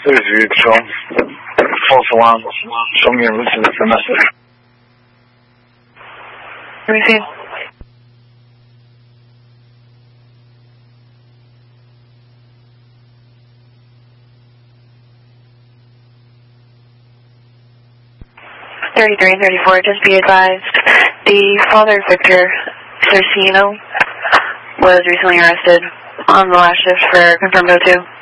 对局中false alarm. Show me a receive the message. Receive. (33 and 34), just be advised, the father Victor Cercino was recently arrested on the last shift for confirmed O2.